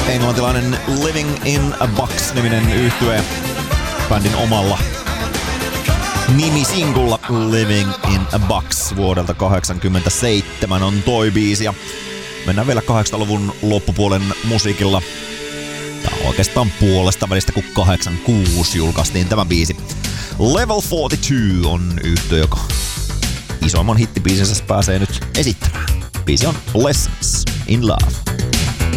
englantilainen Living in a Box-niminen yhtye bändin omalla nimisingulla Living in a Box vuodelta 1987 on toi biisi. Ja mennään vielä 80-luvun loppupuolen musiikilla. Tää on oikeastaan puolesta välistä, kun 86 julkaistiin tämä biisi. Level 42 on yhtye, joka isoimman hittibiisinsä pääsee nyt esittämään. Biisi on Lessons in Love.